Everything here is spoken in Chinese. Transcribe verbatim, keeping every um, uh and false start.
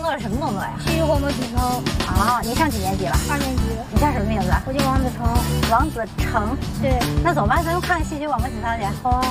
做了什么动作呀？ 戏剧广播体操。 哦，你上几年级了？ 二年级。 你叫什么名字？ 我叫王子成。 王子成。 对。 那走吧，咱们看看戏曲广播体操去。 好啊。